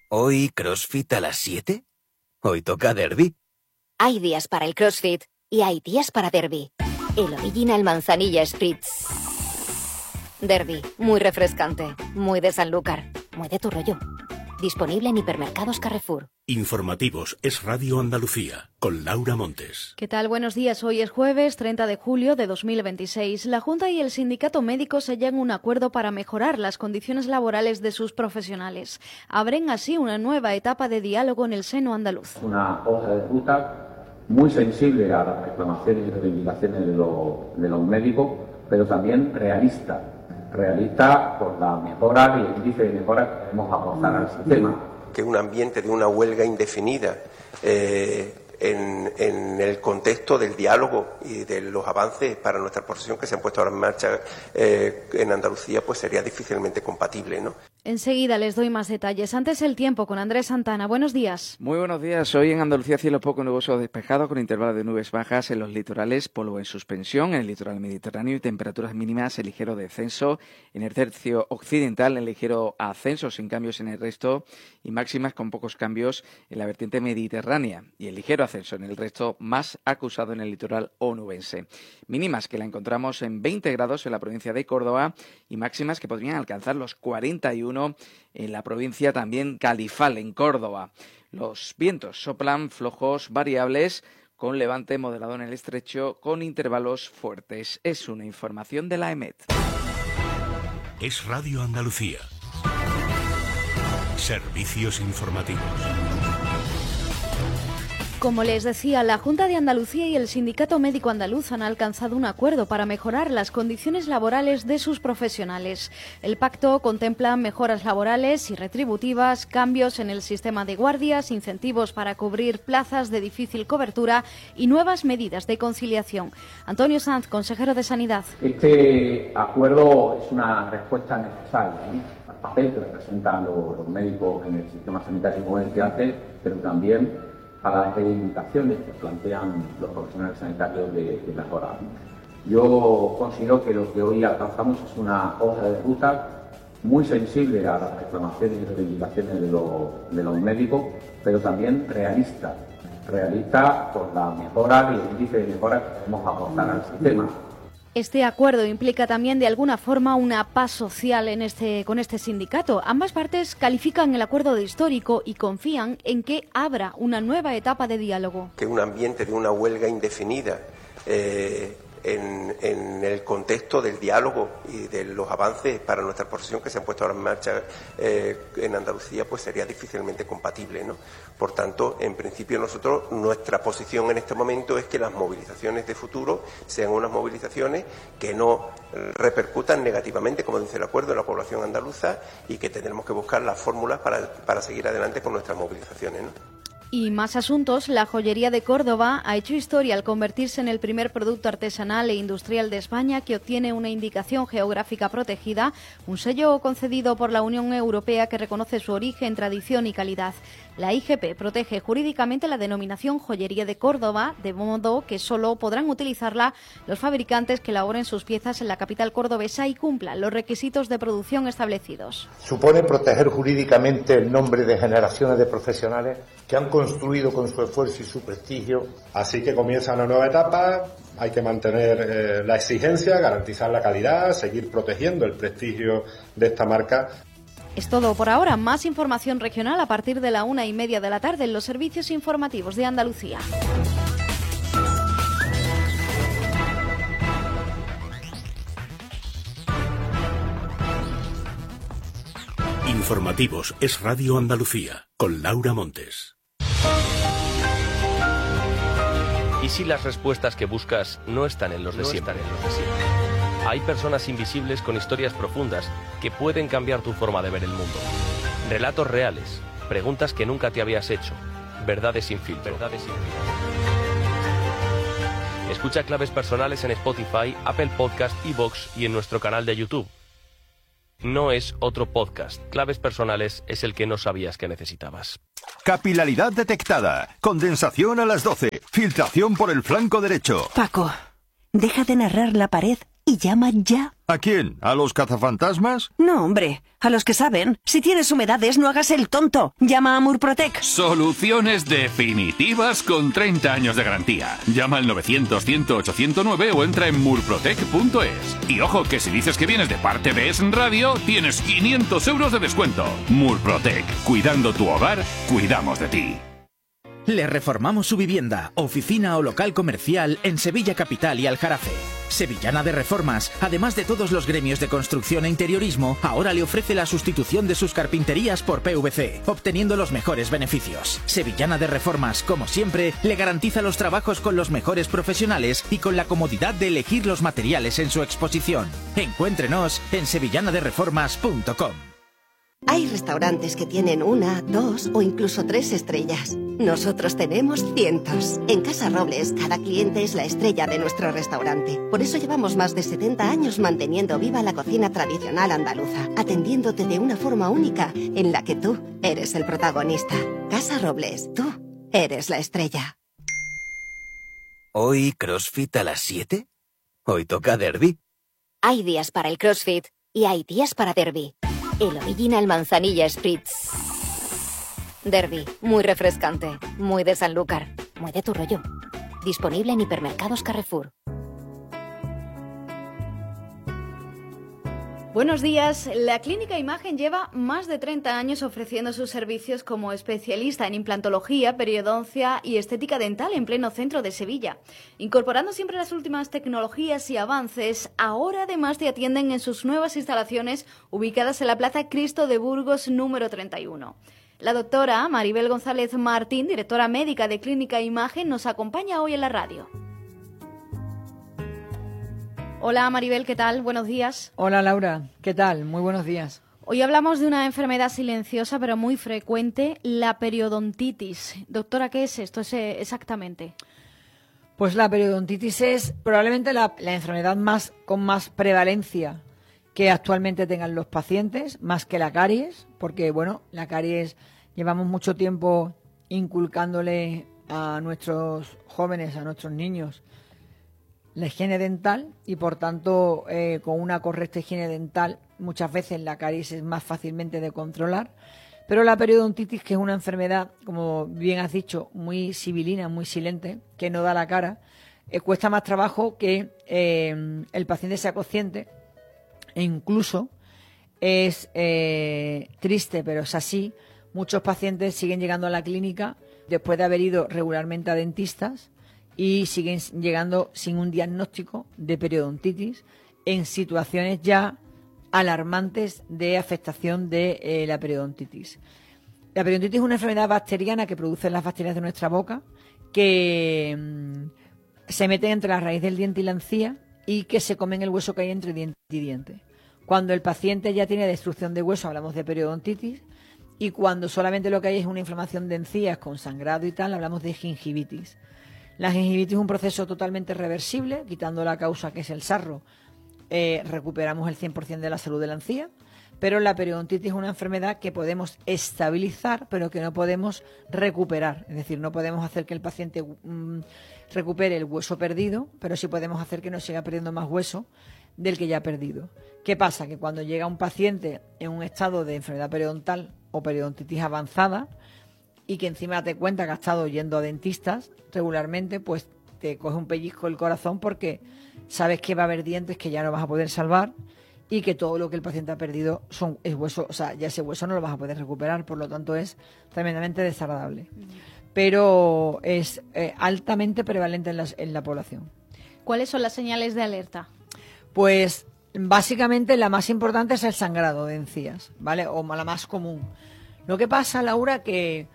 ¿Hoy CrossFit a las 7? Hoy toca derbi. Hay días para el CrossFit y hay días para derbi. El Original Manzanilla Spritz. Derbi, muy refrescante, muy de Sanlúcar, muy de tu rollo. Disponible en hipermercados Carrefour. Informativos Es Radio Andalucía, con Laura Montes. ¿Qué tal? Buenos días. Hoy es jueves 30 de julio de 2026. La Junta y el Sindicato Médico sellan un acuerdo para mejorar las condiciones laborales de sus profesionales. Abren así una nueva etapa de diálogo en el seno andaluz. Una hoja de ruta muy sensible a las reclamaciones y reivindicaciones de los médicos, pero también realista por la mejora y el índice de mejora que queremos aportar al sistema. Que un ambiente de una huelga indefinida en el contexto del diálogo y de los avances para nuestra profesión que se han puesto ahora en marcha en Andalucía, pues sería difícilmente compatible, ¿no? Enseguida les doy más detalles. Antes el tiempo con Andrés Santana. Buenos días. Muy buenos días. Hoy en Andalucía cielo poco nuboso despejado con intervalos de nubes bajas en los litorales, polvo en suspensión en el litoral mediterráneo y temperaturas mínimas en ligero descenso. En el tercio occidental en ligero ascenso sin cambios en el resto y máximas con pocos cambios en la vertiente mediterránea y el ligero ascenso en el resto más acusado en el litoral onubense. Mínimas que la encontramos en 20 grados en la provincia de Córdoba y máximas que podrían alcanzar los 41 en la provincia también Califal, en Córdoba. Los vientos soplan flojos variables con levante moderado en el estrecho con intervalos fuertes. Es una información de la EMET. Es Radio Andalucía. Servicios informativos. Como les decía, la Junta de Andalucía y el Sindicato Médico Andaluz han alcanzado un acuerdo para mejorar las condiciones laborales de sus profesionales. El pacto contempla mejoras laborales y retributivas, cambios en el sistema de guardias, incentivos para cubrir plazas de difícil cobertura y nuevas medidas de conciliación. Antonio Sanz, consejero de Sanidad. Este acuerdo es una respuesta necesaria, al papel que representan los médicos en el sistema sanitario, como decía antes, pero también a las reivindicaciones que plantean los profesionales sanitarios de mejorar. Yo considero que lo que hoy alcanzamos es una hoja de ruta muy sensible a las reclamaciones y reivindicaciones de los médicos, pero también realista por la mejora y el índice de mejora que queremos aportar al sistema. Este acuerdo implica también de alguna forma una paz social con este sindicato. Ambas partes califican el acuerdo de histórico y confían en que abra una nueva etapa de diálogo. Que un ambiente de una huelga indefinida en el contexto del diálogo y de los avances para nuestra profesión que se han puesto ahora en marcha en Andalucía, pues sería difícilmente compatible, ¿no? Por tanto, en principio nuestra posición en este momento es que las movilizaciones de futuro sean unas movilizaciones que no repercutan negativamente, como dice el acuerdo, en la población andaluza y que tendremos que buscar las fórmulas para seguir adelante con nuestras movilizaciones, ¿no? Y más asuntos, la joyería de Córdoba ha hecho historia al convertirse en el primer producto artesanal e industrial de España que obtiene una indicación geográfica protegida, un sello concedido por la Unión Europea que reconoce su origen, tradición y calidad. La IGP protege jurídicamente la denominación joyería de Córdoba, de modo que solo podrán utilizarla los fabricantes que elaboren sus piezas en la capital cordobesa y cumplan los requisitos de producción establecidos. Supone proteger jurídicamente el nombre de generaciones de profesionales que han construido con su esfuerzo y su prestigio. Así que comienza una nueva etapa, hay que mantener la exigencia, garantizar la calidad, seguir protegiendo el prestigio de esta marca. Es todo por ahora. Más información regional a partir de la 1:30 de la tarde en los servicios informativos de Andalucía. Informativos Es Radio Andalucía, con Laura Montes. ¿Y si las respuestas que buscas no están en los de siempre? Hay personas invisibles con historias profundas que pueden cambiar tu forma de ver el mundo. Relatos reales, preguntas que nunca te habías hecho, verdades sin filtro. Escucha Claves Personales en Spotify, Apple Podcast, iVoox y en nuestro canal de YouTube. No es otro podcast. Claves Personales es el que no sabías que necesitabas. Capilaridad detectada. Condensación a las 12. Filtración por el flanco derecho. Paco, deja de narrar la pared y llama ya. ¿A quién? ¿A los cazafantasmas? No, hombre, a los que saben. Si tienes humedades, no hagas el tonto. Llama a Murprotec. Soluciones definitivas con 30 años de garantía. Llama al 900-100-809 o entra en murprotec.es. Y ojo, que si dices que vienes de parte de Es Radio, tienes 500 euros de descuento. Murprotec. Cuidando tu hogar, cuidamos de ti. Le reformamos su vivienda, oficina o local comercial en Sevilla Capital y Aljarafe. Sevillana de Reformas, además de todos los gremios de construcción e interiorismo, ahora le ofrece la sustitución de sus carpinterías por PVC, obteniendo los mejores beneficios. Sevillana de Reformas, como siempre, le garantiza los trabajos con los mejores profesionales y con la comodidad de elegir los materiales en su exposición. Encuéntrenos en sevillanadereformas.com. Hay restaurantes que tienen 1, 2 o incluso 3 estrellas. Nosotros tenemos cientos. En Casa Robles, cada cliente es la estrella de nuestro restaurante. Por eso llevamos más de 70 años manteniendo viva la cocina tradicional andaluza, atendiéndote de una forma única en la que tú eres el protagonista. Casa Robles, tú eres la estrella. ¿Hoy CrossFit a las 7? Hoy toca derbi. Hay días para el CrossFit y hay días para derbi. El Original Manzanilla Spritz. Derby, muy refrescante, muy de Sanlúcar, muy de tu rollo. Disponible en hipermercados Carrefour. Buenos días. La Clínica Imagen lleva más de 30 años ofreciendo sus servicios como especialista en implantología, periodoncia y estética dental en pleno centro de Sevilla. Incorporando siempre las últimas tecnologías y avances, ahora además te atienden en sus nuevas instalaciones ubicadas en la Plaza Cristo de Burgos número 31. La doctora Maribel González Martín, directora médica de Clínica Imagen, nos acompaña hoy en la radio. Hola Maribel, ¿qué tal? Buenos días. Hola Laura, ¿qué tal? Muy buenos días. Hoy hablamos de una enfermedad silenciosa pero muy frecuente, la periodontitis. Doctora, ¿qué es esto exactamente? Pues la periodontitis es probablemente la enfermedad con más prevalencia que actualmente tengan los pacientes, más que la caries, porque bueno, la caries llevamos mucho tiempo inculcándole a nuestros jóvenes, a nuestros niños, la higiene dental y por tanto con una correcta higiene dental muchas veces la caries es más fácilmente de controlar, pero la periodontitis, que es una enfermedad, como bien has dicho, muy sibilina, muy silente, que no da la cara, cuesta más trabajo que el paciente sea consciente e incluso es triste, pero es así, muchos pacientes siguen llegando a la clínica después de haber ido regularmente a dentistas y siguen llegando sin un diagnóstico de periodontitis en situaciones ya alarmantes de afectación de la periodontitis. La periodontitis es una enfermedad bacteriana que producen las bacterias de nuestra boca, que se meten entre la raíz del diente y la encía y que se comen el hueso que hay entre diente y diente. Cuando el paciente ya tiene destrucción de hueso hablamos de periodontitis, y cuando solamente lo que hay es una inflamación de encías con sangrado y tal, hablamos de gingivitis. La gingivitis es un proceso totalmente reversible, quitando la causa que es el sarro, recuperamos el 100% de la salud de la encía, pero la periodontitis es una enfermedad que podemos estabilizar, pero que no podemos recuperar. Es decir, no podemos hacer que el paciente recupere el hueso perdido, pero sí podemos hacer que no siga perdiendo más hueso del que ya ha perdido. ¿Qué pasa? Que cuando llega un paciente en un estado de enfermedad periodontal o periodontitis avanzada, y que encima te cuenta que ha estado yendo a dentistas regularmente, pues te coge un pellizco el corazón porque sabes que va a haber dientes que ya no vas a poder salvar y que todo lo que el paciente ha perdido es hueso, o sea, ya ese hueso no lo vas a poder recuperar, por lo tanto es tremendamente desagradable. Pero es altamente prevalente en la población. ¿Cuáles son las señales de alerta? Pues básicamente la más importante es el sangrado de encías, ¿vale? O la más común. Lo que pasa, Laura, que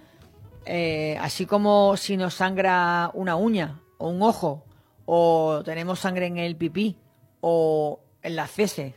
así como si nos sangra una uña o un ojo, o tenemos sangre en el pipí o en las feces,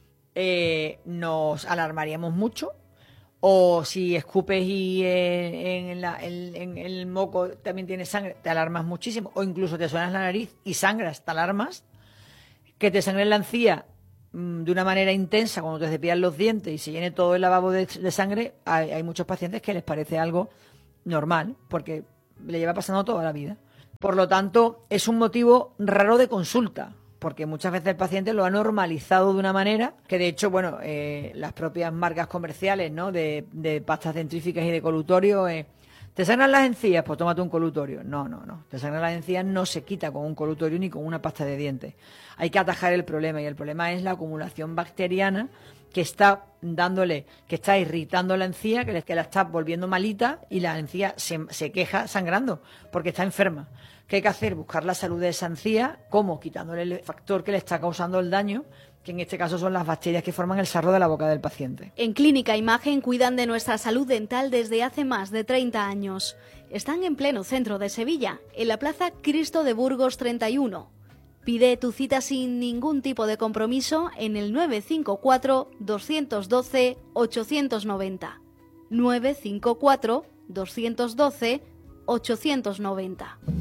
nos alarmaríamos mucho, o si escupes y en el moco también tienes sangre, te alarmas muchísimo, o incluso te suenas la nariz y sangras, te alarmas. Que te sangre en la encía de una manera intensa cuando te cepillas los dientes y se llene todo el lavabo de sangre, hay muchos pacientes que les parece algo normal, porque le lleva pasando toda la vida. Por lo tanto, es un motivo raro de consulta, porque muchas veces el paciente lo ha normalizado de una manera que, de hecho, bueno, las propias marcas comerciales, ¿no?, de pastas dentríficas y de colutorio, ¿te sangran las encías? Pues tómate un colutorio. No. Te sangran las encías no se quita con un colutorio ni con una pasta de dientes. Hay que atajar el problema, y el problema es la acumulación bacteriana que está irritando la encía, que la está volviendo malita, y la encía se queja sangrando porque está enferma. ¿Qué hay que hacer? Buscar la salud de esa encía. ¿Cómo? Quitándole el factor que le está causando el daño, que en este caso son las bacterias que forman el sarro de la boca del paciente. En Clínica Imagen cuidan de nuestra salud dental desde hace más de 30 años. Están en pleno centro de Sevilla, en la Plaza Cristo de Burgos 31. Pide tu cita sin ningún tipo de compromiso en el 954-212-890. 954-212-890.